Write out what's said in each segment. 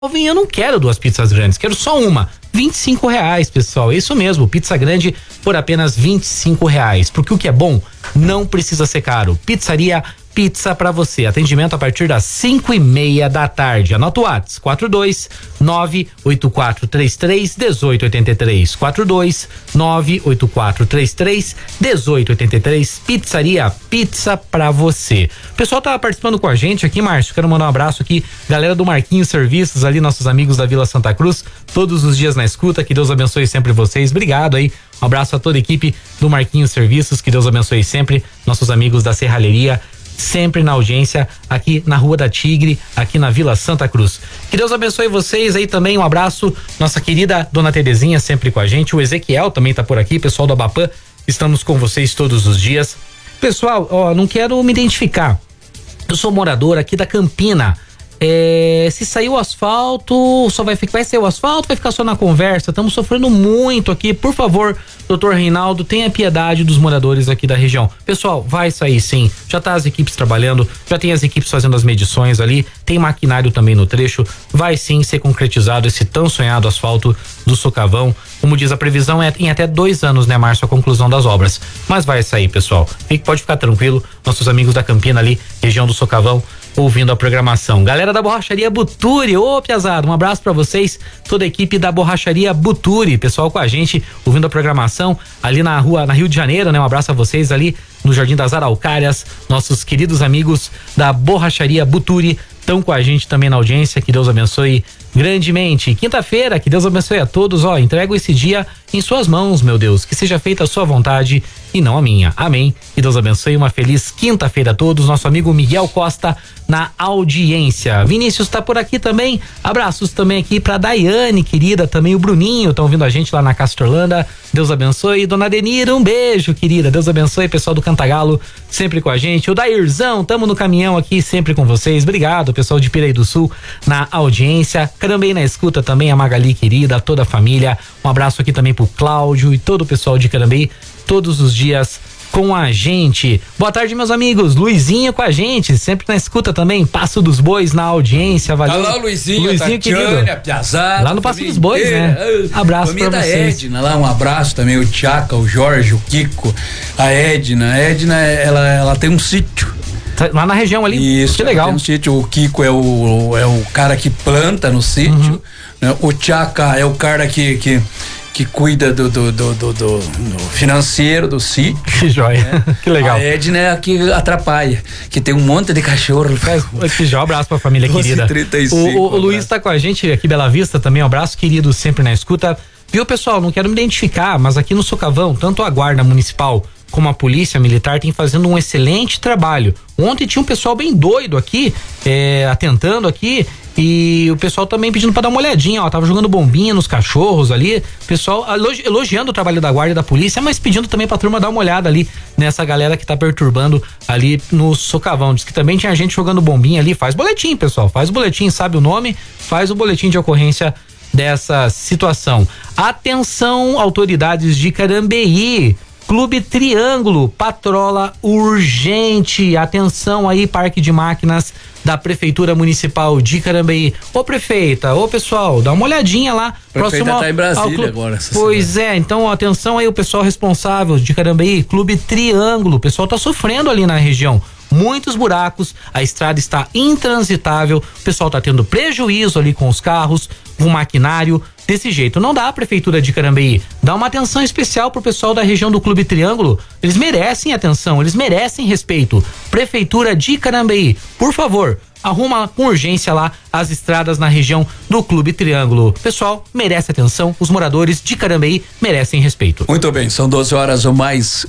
Eu não quero 2 pizzas grandes, quero só uma. R$25, pessoal, isso mesmo, pizza grande por apenas R$25, porque o que é bom não precisa ser caro. Pizzaria Pizza pra você, atendimento a partir das 5:30 da tarde. Anota o WhatsApp, 42984331883, 42984331883, Pizzaria Pizza pra você. O pessoal tá participando com a gente aqui, Márcio, quero mandar um abraço aqui, galera do Marquinhos Serviços ali, nossos amigos da Vila Santa Cruz, todos os dias na escuta, que Deus abençoe sempre vocês, obrigado aí, um abraço a toda a equipe do Marquinhos Serviços, que Deus abençoe sempre, nossos amigos da Serralheria, sempre na audiência aqui na Rua da Tigre, aqui na Vila Santa Cruz. Que Deus abençoe vocês aí também, um abraço, nossa querida Dona Terezinha sempre com a gente, o Ezequiel também tá por aqui, pessoal do Abapã, estamos com vocês todos os dias. Pessoal, ó, não quero me identificar, eu sou morador aqui da Campina. Se sair o asfalto, vai ser o asfalto, vai ficar só na conversa, estamos sofrendo muito aqui, por favor, doutor Reinaldo, tenha piedade dos moradores aqui da região. Pessoal, vai sair sim, já tá as equipes trabalhando, já tem as equipes fazendo as medições ali, tem maquinário também no trecho, vai sim ser concretizado esse tão sonhado asfalto do Socavão, como diz a previsão é em até 2 anos, né, Márcio, a conclusão das obras, mas vai sair, pessoal, pode ficar tranquilo, nossos amigos da Campina ali, região do Socavão, ouvindo a programação. Galera da Borracharia Buturi, ô Piazada, um abraço pra vocês, toda a equipe da Borracharia Buturi, pessoal com a gente, ouvindo a programação ali na Rio de Janeiro, né? Um abraço a vocês ali no Jardim das Araucárias, nossos queridos amigos da Borracharia Buturi estão com a gente também na audiência, que Deus abençoe grandemente. Quinta-feira, que Deus abençoe a todos, ó, entrego esse dia em suas mãos, meu Deus, que seja feita a sua vontade e não a minha. Amém. Que Deus abençoe, uma feliz quinta-feira a todos. Nosso amigo Miguel Costa na audiência. Vinícius tá por aqui também. Abraços também aqui pra Daiane, querida, também o Bruninho, estão ouvindo a gente lá na Castorlanda. Deus abençoe. Dona Denira, um beijo, querida. Deus abençoe, pessoal do Cantagalo, sempre com a gente. O Dairzão, tamo no caminhão aqui, sempre com vocês. Obrigado, pessoal de Piraí do Sul na audiência. Carambei na escuta também, a Magali, querida, toda a família. Um abraço aqui também pro Cláudio e todo o pessoal de Carambei, todos os dias com a gente. Boa tarde, meus amigos. Luizinho com a gente, sempre na escuta também. Passo dos Bois na audiência. Valeu. Olá, Luizinho, Tatiana, querido. Piazada, lá no Passo dos Bois, né? Abraço pra vocês. Edna, lá um abraço também, o Tchaca, o Jorge, o Kiko, a Edna. A Edna, ela tem um sítio. Lá na região ali. Isso, que legal. Tem um sítio, o Kiko é o cara que planta no sítio, né? O Tchaca é o cara que cuida do financeiro do sítio. Que joia, né? Que legal. A Edna é a que atrapalha, que tem um monte de cachorro. Que joia, abraço pra família querida. 35, o Luiz tá com a gente aqui, Bela Vista também, um abraço querido, sempre na escuta. Viu, pessoal, não quero me identificar, mas aqui no Socavão, tanto a Guarda Municipal como a Polícia Militar tem fazendo um excelente trabalho. Ontem tinha um pessoal bem doido aqui, atentando aqui, e o pessoal também pedindo pra dar uma olhadinha, ó, tava jogando bombinha nos cachorros ali, o pessoal elogiando o trabalho da Guarda e da Polícia, mas pedindo também pra turma dar uma olhada ali nessa galera que tá perturbando ali no Socavão. Diz que também tinha gente jogando bombinha ali. Faz boletim, pessoal, faz o boletim, sabe o nome, faz o boletim de ocorrência dessa situação. Atenção, autoridades de Carambeí, Clube Triângulo patrola urgente. Atenção aí, Parque de Máquinas da Prefeitura Municipal de Carambeí. Ô prefeita, ô pessoal, dá uma olhadinha lá. A prefeita tá em Brasília agora. Pois é, então atenção aí o pessoal responsável de Carambeí, Clube Triângulo, o pessoal tá sofrendo ali na região. Muitos buracos, a estrada está intransitável, o pessoal tá tendo prejuízo ali com os carros, com o maquinário. Desse jeito não dá, a Prefeitura de Carambeí. Dá uma atenção especial pro pessoal da região do Clube Triângulo. Eles merecem atenção, eles merecem respeito. Prefeitura de Carambeí, por favor, arruma com urgência lá as estradas na região do Clube Triângulo. Pessoal, merece atenção, os moradores de Carambeí merecem respeito. Muito bem, são 12 horas ou mais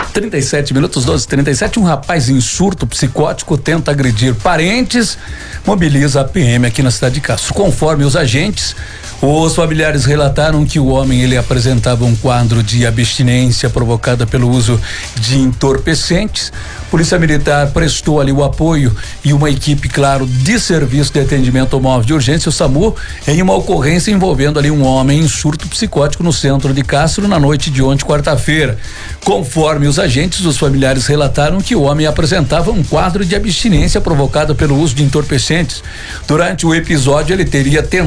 37 minutos, 12h37. Um rapaz em surto psicótico tenta agredir parentes, mobiliza a PM aqui na cidade de Castro. Conforme os agentes, os familiares relataram que o homem ele apresentava um quadro de abstinência provocada pelo uso de entorpecentes. Polícia Militar prestou ali o apoio e uma equipe, claro, de serviço de atendimento ao móvel de urgência, o SAMU, em uma ocorrência envolvendo ali um homem em surto psicótico no centro de Castro na noite de ontem, quarta-feira. Conforme os agentes, agentes, os familiares relataram que o homem apresentava um quadro de abstinência provocado pelo uso de entorpecentes. Durante o episódio, ele teria tentado